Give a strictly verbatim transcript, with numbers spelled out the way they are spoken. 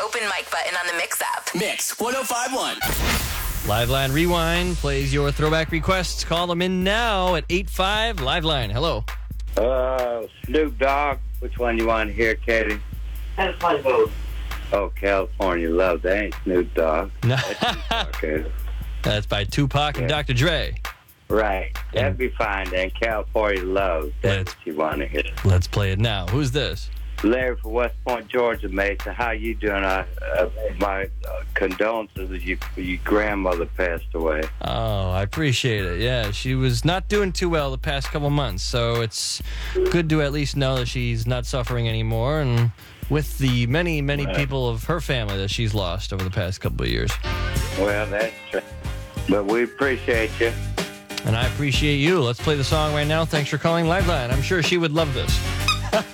open mic button on the Mix app. Mix one oh five point one. Liveline Rewind plays your throwback requests. Call them in now at eight five Liveline. Hello. Uh, Snoop Dogg. Which one you want to hear, Katie? That's my vote. Oh, California Love. That ain't Snoop Dogg. No. Okay. That's by Tupac and Yeah. Doctor Dre. Right. That'd be fine then. California Love. That's Let's- what you want to hear. Let's play it now. Who's this? Larry from West Point, Georgia, Mesa. How you doing? Uh, uh, my uh, condolences. You, your grandmother passed away. Oh, I appreciate it. Yeah, she was not doing too well the past couple months, so it's good to at least know that she's not suffering anymore, and with the many, many Right. people of her family that she's lost over the past couple of years. Well, that's true. But we appreciate you. And I appreciate you. Let's play the song right now. Thanks for calling Liveline. I'm sure she would love this.